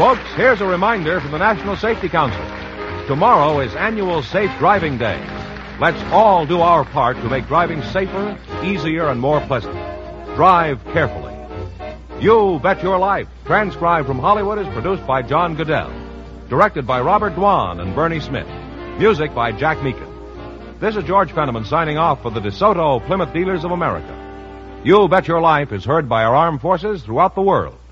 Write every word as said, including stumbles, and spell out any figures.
Folks, here's a reminder from the National Safety Council. Tomorrow is annual Safe Driving Day. Let's all do our part to make driving safer, easier, and more pleasant. Drive carefully. You Bet Your Life, transcribed from Hollywood, is produced by John Goodell. Directed by Robert Dwan and Bernie Smith. Music by Jack Meakin. This is George Fenneman signing off for the DeSoto Plymouth Dealers of America. You Bet Your Life is heard by our armed forces throughout the world.